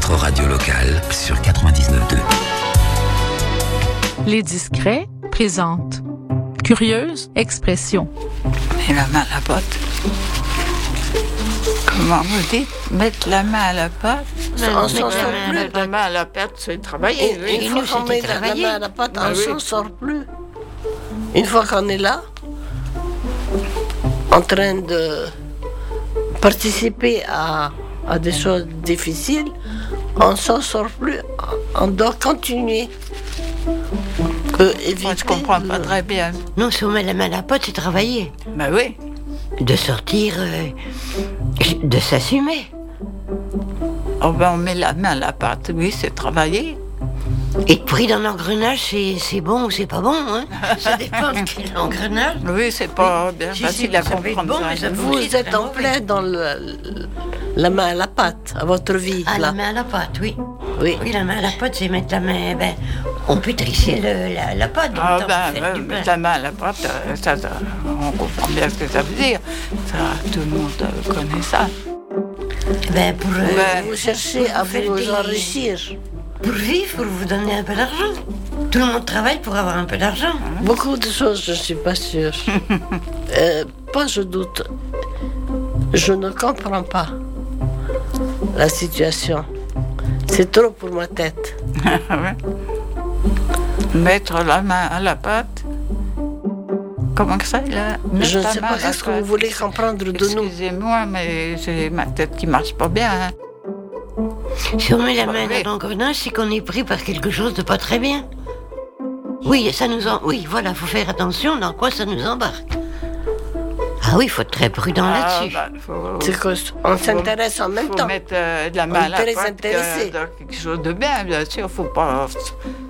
votre radio locale sur 99.2. Les Discrets présentent Curieuse expression. Et la main à la pâte. Comment vous dites? Mettre la main à la pâte? On s'en sort plus. Mettre la main à la pâte, c'est travailler. Et une fois qu'on met la main à la pâte, on s'en sort plus. Une fois qu'on est là, en train de participer à des choses difficiles, on s'en sort plus. On doit continuer. Moi, je comprends pas très bien. Non, si on met la main à la pâte, c'est travailler. Ben oui. De sortir, de s'assumer. Oh ben, on met la main à la pâte, oui, c'est travailler. Être pris dans l'engrenage, c'est bon ou c'est pas bon, hein? Ça dépend de quel engrenage. Oui, c'est pas bien facile à comprendre. Vous êtes en plein dans la main à la pâte, à votre vie. Ah, là. la main à la pâte, oui. Oui. Oui, la main à la pâte, c'est mettre la main... on peut trisser la pâte. Ah mettre la main à la pâte, ça, on comprend bien ce que ça veut dire. Ça, tout le monde connaît ça. Vous cherchez à vous enrichir. Pour vivre, pour vous donner un peu d'argent. Tout le monde travaille pour avoir un peu d'argent. Beaucoup de choses, je ne suis pas sûre. Pas je doute. Je ne comprends pas la situation. C'est trop pour ma tête. Mettre la main à la pâte. Comment que ça, là? Je ne sais pas ce que vous voulez comprendre de nous. Excusez-moi, mais c'est ma tête qui marche pas bien. Hein. Si on met la main dans l'engrenage, c'est qu'on est pris par quelque chose de pas très bien. Oui, oui, voilà, faut faire attention dans quoi ça nous embarque. Ah oui, il faut être très prudent là-dessus. C'est qu'on s'intéresse en même temps. Faut mettre la main à la pâte dans quelque chose de bien, bien sûr. Faut pas